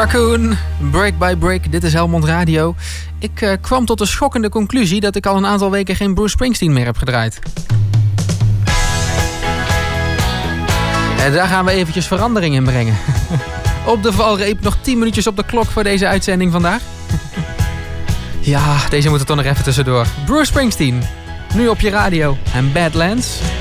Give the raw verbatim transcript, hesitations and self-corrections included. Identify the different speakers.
Speaker 1: Raccoon, Break by Break, dit is Helmond Radio. Ik uh, kwam tot de schokkende conclusie dat ik al een aantal weken geen Bruce Springsteen meer heb gedraaid. En daar gaan we eventjes verandering in brengen. Op de valreep, nog tien minuutjes op de klok voor deze uitzending vandaag. Ja, deze moet er toch nog even tussendoor. Bruce Springsteen, nu op je radio en Badlands.